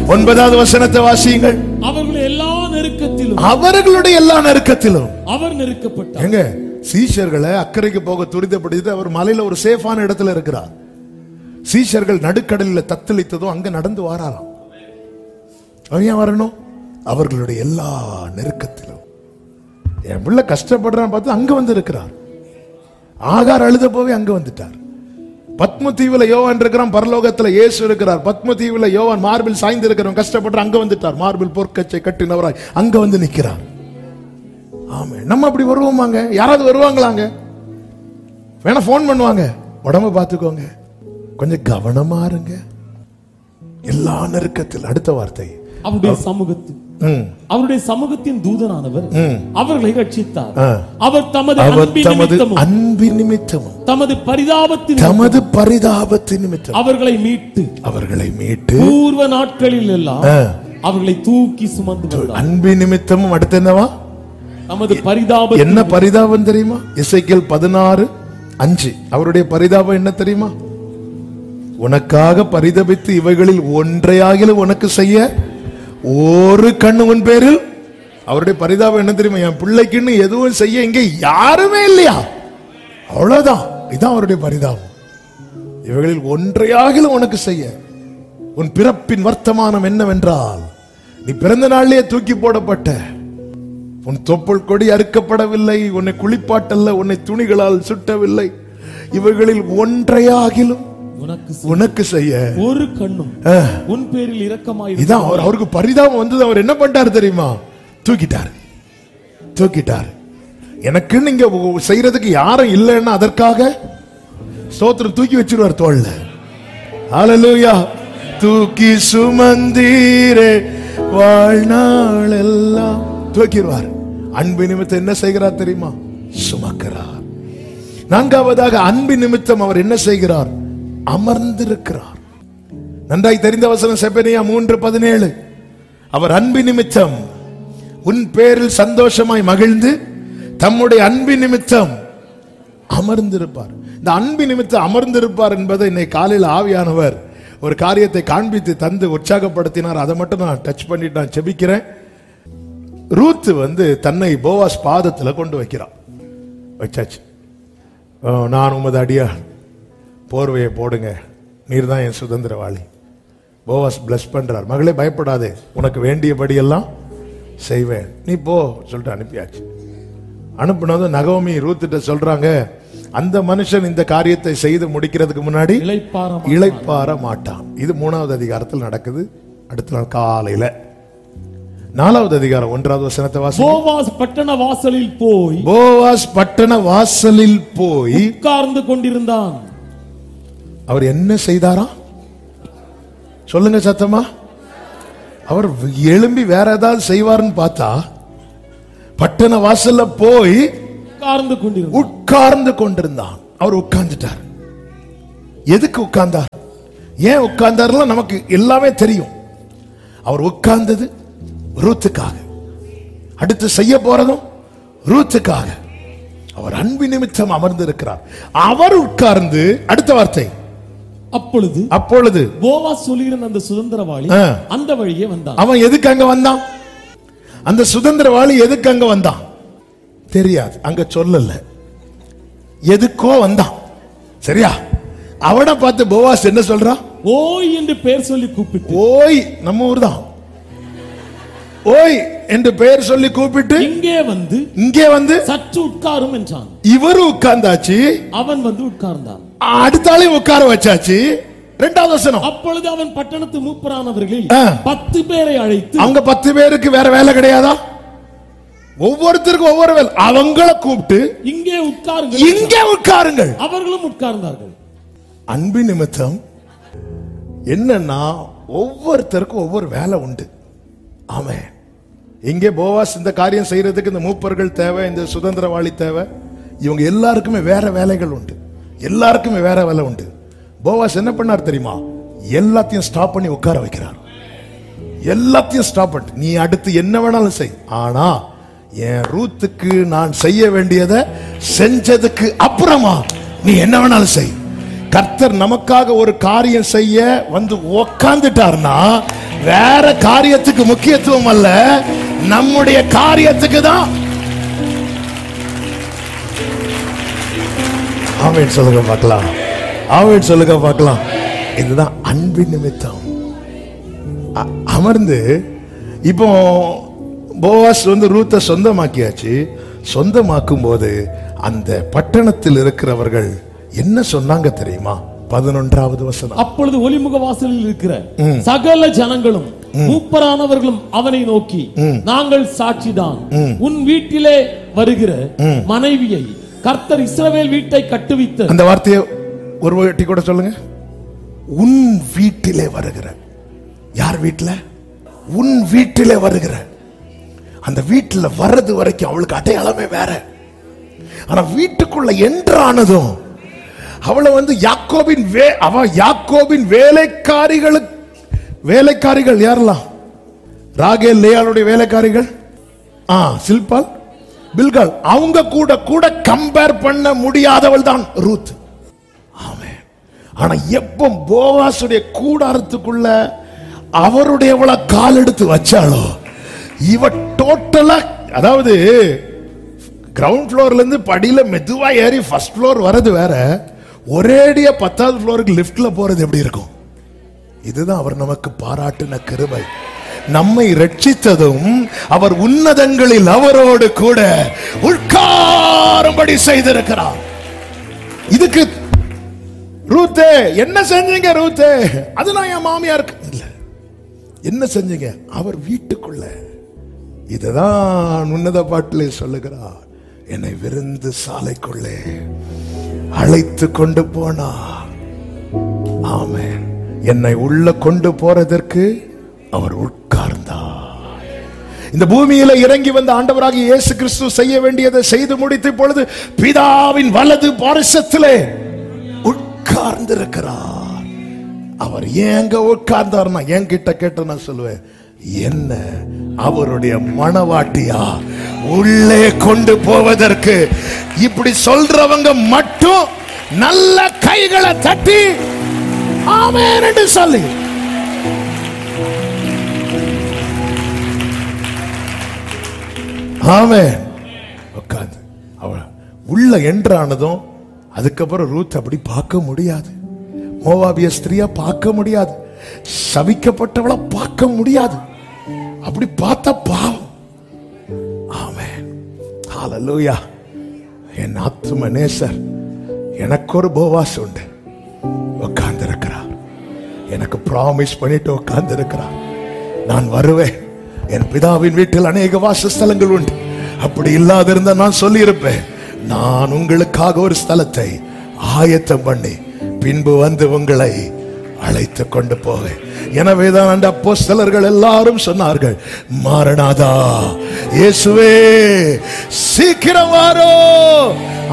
9வது வசனத்தை வாசியுங்கள். அவர்களுடைய எல்லா நெருக்கத்திலும் அவர் நெருக்கப்பட்டார். எங்க சீஷர்களை அக்கறைக்கு போக துரிதப்படுத்தி அவர் மலையில ஒரு சேஃபான இடத்துல இருக்கிறார். சீஷர்கள் நடுக்கடலில் தத்தளித்ததும் அங்க நடந்து வாராராம். ஏன் வரணும்? அவர்களுடைய எல்லா நெருக்கத்திலும். என் பிள்ளை கஷ்டப்படுறான் பார்த்து அங்க வந்து இருக்கிறார். ஆகார் அழுத போவே அங்க வந்துட்டார். பத்ம தீவுல யோவான் இருக்கிறான், பரலோகத்துல இயேசு இருக்கிறார். பத்ம தீவுல யோவான் மார்பில் சாய்ந்து இருக்கிறவன் கஷ்டப்படுற அங்க வந்துட்டார். மார்பில் பொற்கச்சை கட்டினவராய் அங்க வந்து நிற்கிறார். ஆமே. நம்ம அப்படி வருவோமாங்க? யாராவது வருவாங்களாங்க? வேணா போன் பண்ணுவாங்க, உடம்ப பார்த்துக்கோங்க, கொஞ்சம் கவனமா இருங்க. எல்லா நெருக்கத்தில். அடுத்த வார்த்தை, அவருடைய சமூகத்தின் தூதனானவர் அவர்களை ரட்சித்தார். அவர் தமது அன்பின் நிமித்தமும் தமது பரிதாபத்தின் நிமித்தம் அவர்களை மீட்டு பூர்வ நாட்களில் எல்லாம் அவர்களை தூக்கி சுமந்து வந்தார். அன்பின் நிமித்தமும். அடுத்து என்னவா? தமது பரிதாபம். என்ன பரிதாபம் தெரியுமா? எசேக்கியேல் 16:5. அவருடைய பரிதாபம் என்ன தெரியுமா? உனக்காக பரிதபித்து இவைகளில் ஒன்றையாகிலும் உனக்கு செய்ய ஒரு கண்ணு உன் பேரில். அவருடைய பரிதாபம் என்ன தெரியுமா? என் பிள்ளைக்குன்னு எதுவும் செய்ய இங்க யாருமே இல்லையா, அவ்வளவுதான். இதுதான் அவருடைய பரிதாபம். இவைகளில் ஒன்றையாகிலும் உனக்கு செய்ய. உன் பிறப்பின் வர்த்தமானம் என்னவென்றால், நீ பிறந்த நாளிலே தூக்கி போடப்பட்ட, உன் தொப்புள் கொடி அறுக்கப்படவில்லை, உன்னை குளிப்பாட்டல்ல, உன்னை துணிகளால் சுட்டவில்லை. இவைகளில் ஒன்றையாகிலும் உனக்கு செய்ய ஒரு கண்ணும் உன் பேரில் இரக்கமாய். இதான் அவருக்கு பரிதாபம் வந்தது. அவர் என்ன பண்ணிட்டார் தெரியுமா? தூக்கிட்டார். எனக்கு நீங்க செய்யறதுக்கு யாரும் இல்லைன்னா அதற்காக ஸ்தோத்திரம் தூக்கி வச்சிருவார் தோள்ல. ஹல்லேலூயா. தூக்கி சுமந்தீரே வாழ்நாள் எல்லாம் தூக்கிடுவார். அன்பு நிமித்தம் என்ன செய்கிறார் தெரியுமா? சுமக்கிறார். 4வதாக அன்பு நிமித்தம் அவர் என்ன செய்கிறார்? அமர்ந்திருக்கிறார். நன்றாய் தெரிந்த வசனம் செபனியா 3:17. அவர் அன்பு நிமித்தம் உன் பேரில் சந்தோஷமாய் மகிழ்ந்து தம்முடைய அன்பு நிமித்தம் அமர்ந்திருப்பார். இந்த அன்பு நிமித்தம் அமர்ந்திருப்பார் என்பதை இன்னைக்கு காலையில் ஆவியானவர் ஒரு காரியத்தை காண்பித்து தந்து உற்சாகப்படுத்தினார். அதை மட்டும் நான் டச் பண்ணிட்டு நான் செபிக்கிறேன். ரூத் தன்னை போவாஸ் பாதத்துல கொண்டு வச்சாச்சு. நான் உமது அடியா, போர்வையை போடுங்க, நீர் தான் என் சுதந்திரவாளி. போவாஸ் பிளஸ் பண்றார். மகளே பயப்படாதே, உனக்கு வேண்டியபடி எல்லாம் செய்வேன், நீ போ சொல்லிட்டு அனுப்பியாச்சு. அனுப்புனதும் நகோமி ரூத்திட்ட சொல்றாங்க, அந்த மனுஷன் இந்த காரியத்தை செய்து முடிக்கிறதுக்கு முன்னாடி இளைப்பாற மாட்டான். இது 3வது அதிகாரத்தில் நடக்குது. அடுத்த நாள் காலையில 4வது அதிகாரம் 1வது வசனத்தை வாசிங்க. போவாஸ் பட்டண வாசலில் போய் உட்கார்ந்து கொண்டிருந்தான். அவர் என்ன செய்தாரா? சொல்லுங்க சத்தமா. அவர் எழும்பி வேற ஏதாவது செய்வார்னு பார்த்தா பட்டண வாசல்ல போய் உட்கார்ந்து கொண்டிருந்தான். அவர் உட்கார்ந்துட்டார். எதுக்கு உட்கார்ந்தார்? ஏன் உட்கார்ந்தார் நமக்கு எல்லாமே தெரியும். அவர் உட்கார்ந்தது ரூத்துக்காக, அடுத்து செய்ய போறதும் ரூத்துக்காக. அவர் அன்பு நிமித்தம் அமர்ந்திருக்கிறார். அவர் உட்கார்ந்து அடுத்த வார்த்தை, அப்பொழுது போவாஸ் சொல்லியிருந்த அந்த சுதந்திரவாளி அந்த வழியே வந்தான். அவன் எதுக்கு அங்க வந்தான்? அந்த சுதந்திரவாளி எதுக்கு அங்க வந்தான் தெரியாது, அங்க சொல்லல. எதுக்கோ வந்தான். சரியா? அவனை பார்த்து போவாஸ் என்ன சொல்றான்? ஓய் என்று பெயர் சொல்லி கூப்பிட்டு, ஓய் நம்ம ஊர் தான், ஓய் என்று பெயர் சொல்லி கூப்பிட்டு இங்கே வந்து சற்று உட்காரும் என்றான். இவரு உட்கார்ந்தாச்சு, அவன் உட்கார்ந்தான். அடுத்த ஆளையும் உட்கார வச்சாச்சு. 2வது வசனம், அப்பொழுது அவன் பட்டணத்து மூப்பரானவர்களில் 10 பேரை அழைத்து, அவங்க 10 பேருக்கு வேற வேலை கிடையாதா? ஒவ்வொருத்தருக்கும் ஒவ்வொரு வேலை. அவங்கள கூப்பிட்டு இங்கே உட்காருங்கள். அவர்களும் உட்கார்ந்தார்கள். அன்பு நிமித்தம் என்னன்னா ஒவ்வொருத்தருக்கும் ஒவ்வொரு வேலை உண்டு. ஆமென். இங்கே போவாஸ் இந்த காரியம் செய்யறதுக்கு இந்த மூப்பர்கள் தேவை, இந்த சுதந்திரவாளி தேவை. இவங்க எல்லாருக்குமே வேற வேலைகள் உண்டு. எல்லாருக்குமே வேற வேலை உண்டு. போவாஸ் என்ன பண்ணார் தெரியுமா? எல்லாத்தையும் ஸ்டாப் பண்ணி உட்கார வைக்கிறார். எல்லாத்தையும் ஸ்டாப் பண்ணி, நீ அடுத்து என்ன வேணாலும் செய், ஆனா என் ரூத்துக்கு நான் செய்ய வேண்டியதை செஞ்சதுக்கு அப்புறமா நீ என்ன வேணாலும் செய். கர்த்தர் நமக்காக ஒரு காரியம் செய்ய வந்து உக்காந்துட்டார்னா வேற காரியத்துக்கு முக்கியத்துவம் அல்ல, நம்முடைய காரியத்துக்கு தான். ஆமென் சொல்லுங்க பார்க்கலாம். ஆமென் சொல்லுங்க பார்க்கலாம். இதுதான் அன்பின் நிமித்தம். அமர்ந்து இப்போ போவாஸ் வந்து ரூத்தை சொந்தமாக்கியாச்சு. சொந்தமாக்கும் போது அந்த பட்டணத்தில் இருக்கிறவர்கள் என்ன சொன்னாங்க தெரியுமா? 11வது வசனம். அப்பொழுது ஒலிமுக வாசலில் இருக்கிற சகல ஜனங்களும் மூப்பரானவர்களும் அவனை நோக்கி, நாங்கள் சாட்சிதான், உன் வீட்டிலே வருகிற மனைவியை கர்த்தர் இஸ்ரவேல் வீட்டை கட்டுவித்து. அந்த வார்த்தையை ஒரு வாட்டி கூட சொல்லுங்க. உன் வீட்டிலே வருகிற. யார் வீட்டுல? உன் வீட்டிலே வருகிற. அந்த வீட்டுல வர்றது வரைக்கும் அவளுக்கு அடையாளமே வேற. ஆனா வீட்டுக்குள்ள என்றானதும் அவளை வந்து யாக்கோபின் வேலைக்காரிகள் யாரெல்லாம்? ராகேல் லேயாளுடைய வேலைக்காரிகள், சில்பால், பில்கால், அவங்க கூட கம்பேர் பண்ண முடியாதவள் தான் ரூத். ஆமென். ஆனா எப்ப போவாசுடைய கூடாரத்துக்குள்ள அவருடையவள கால் எடுத்து வச்சாலோ இவ டோட்டலா, அதாவது கிரவுண்ட் ஃப்ளோர்ல இருந்து படியில மெதுவா ஏறி ஃபர்ஸ்ட் ஃப்ளோர் வரது வேற, ஒரேடியா 10வது ஃப்ளோருக்கு லிப்ட்ல போறது எப்படி இருக்கும்? இதுதான் அவர் நமக்கு பாராட்டின கிருபை. நம்மை ரட்சித்ததும் அவர் உன்னதங்களில் அவரோடு கூட உட்காரும்படி செய்திருக்கிறார். இதுக்கு ரூத்தே என்ன செஞ்சீங்க? ரூத்தே அது நான் என் மாமியாருக்கு இல்ல, என்ன செஞ்சீங்க? அவர் வீட்டுக்குள்ள. இதுதான் உன்னத பாட்டிலே சொல்லுகிறார், என்னை விருந்து சாலைக்குள்ளே அழைத்து கொண்டு போனார். ஆமென். என்னை உள்ள கொண்டு போறதற்கு அவர் உட்கார்ந்தார். இந்த பூமியில இறங்கி வந்த ஆண்டவராகிய இயேசு கிறிஸ்து செய்ய வேண்டியதை செய்து முடித்த பொழுது பிதாவின் வலது பாரிசத்திலே உட்கார்ந்திருக்கிறார். அவர் ஏங்க உட்கார்ந்தார்னா என்கிட்ட கேட்ட நான் சொல்லுவேன், என்ன அவருடைய மணவாட்டியா உள்ளே கொண்டு போவதற்கு இப்படி சொல்றவங்க மட்டும் நல்ல கைகளை தட்டி ஆமென் என்று சொல்லி, ஆமென் உட்கார்ந்து அவ உள்ள என்றானதும் அதுக்கப்புறம் ரூத் அப்படி பார்க்க முடியாது. மோவாபிய ஸ்திரியா பார்க்க முடியாது. சபிக்கப்பட்டவளை பார்க்க முடியாது. அப்படி பார்த்தா பாவம். ஆமென். ஹல்லேலூயா. என் ஆத்தும நேசர் எனக்கு ஒரு போவாஸ் உண்டு, உட்கார்ந்து இருக்கிறார். எனக்கு ப்ராமிஸ் பண்ணிட்டு உட்கார்ந்து இருக்கிறார். நான் வருவேன், என் பிதாவின் வீட்டில் அநேக வாசஸ்தலங்கள் உண்டு. அப்படி இல்லாத இருந்தா நான் சொல்லி இருப்பேன், நான் உங்களுக்காக ஒரு ஸ்தலத்தை ஆயத்தம் பண்ணி பின்பு வந்து உங்களை அழைத்து கொண்டு போவேன். எனவேதான் அந்த அப்போஸ்தலர்கள் எல்லாரும் சொன்னார்கள், மாரநாதா, இயேசுவே சீக்கிரம் வாரோ.